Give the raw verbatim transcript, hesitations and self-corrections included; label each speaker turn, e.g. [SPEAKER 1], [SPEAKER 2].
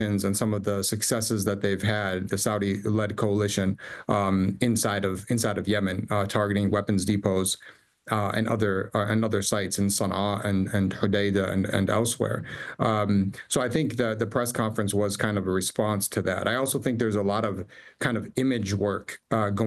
[SPEAKER 1] and some of the successes that they've had, the Saudi-led coalition um, inside of inside of Yemen, uh, targeting weapons depots uh, and other uh, and other sites in Sana'a and and Hodeidah and and elsewhere. Um, so I think the the press conference was kind of a response to that. I also think there's a lot of kind of image work uh, going